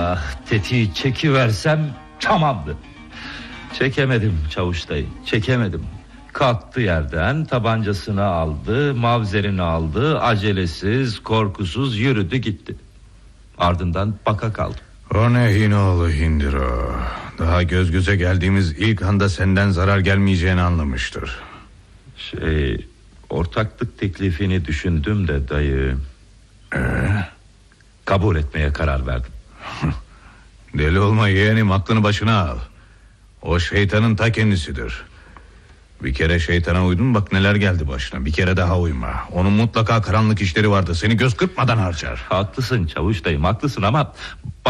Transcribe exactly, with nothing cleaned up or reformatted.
Ah, tetiği çekiversem tamamdı. Çekemedim Çavuş dayı, çekemedim. Kalktı yerden, tabancasını aldı, mavzerini aldı, acelesiz, korkusuz yürüdü gitti. Ardından baka kaldım. O ne Hinoğlu hindir o. Daha göz göze geldiğimiz ilk anda senden zarar gelmeyeceğini anlamıştır. Şey, ortaklık teklifini düşündüm de dayı. Ee? Kabul etmeye karar verdim. Deli olma yeğenim, aklını başına al. O şeytanın ta kendisidir. Bir kere şeytana uydun, bak neler geldi başına. Bir kere daha uyma. Onun mutlaka karanlık işleri vardı, seni göz kırpmadan harcar. Haklısın Çavuş dayım, haklısın ama